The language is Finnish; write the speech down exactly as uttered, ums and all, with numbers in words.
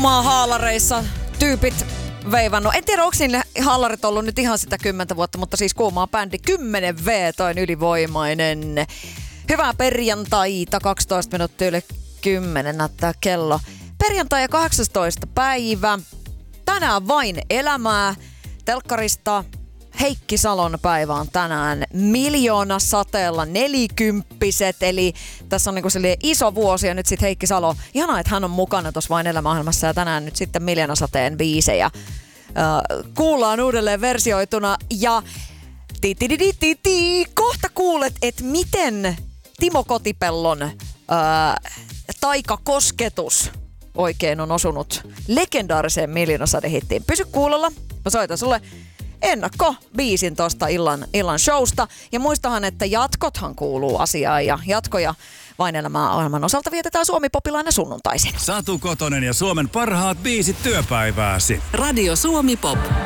Kuumaa haalareissa tyypit veivannut. En tiedä, onko niille haalarit ollut nyt ihan sitä kymmentä vuotta, mutta siis Kuumaa bändi kymmenen V, toin ylivoimainen. Hyvää perjantaita, kaksitoista minuuttia yli kymmenen näyttää kello. Perjantai ja kahdeksastoista päivä. Tänään vain elämää. Telkkarista Heikki Salon päivä on tänään miljoona sateella nelikymppiset, eli tässä on niinku iso vuosi ja nyt sitten Heikki Salo, ihanaa, että hän on mukana tuossa vain elämäohjelmassa ja tänään nyt sitten miljoona sateen biisejä uh, kuullaan uudelleen versioituna ja ti-ti-ti-ti-ti, kohta kuulet, että miten Timo Kotipellon uh, taikakosketus oikein on osunut legendaariseen miljoona sadehittiin. Pysy kuulolla, mä soitan sulle ennakko-biisin tosta illan, illan showsta. Ja muistahan, että jatkothan kuuluu asiaan ja jatkoja vain elämää ohjelman osalta vietetään Suomi-popilaina sunnuntaisin. Satu Kotonen ja Suomen parhaat biisit työpäivääsi. Radio Suomi Pop.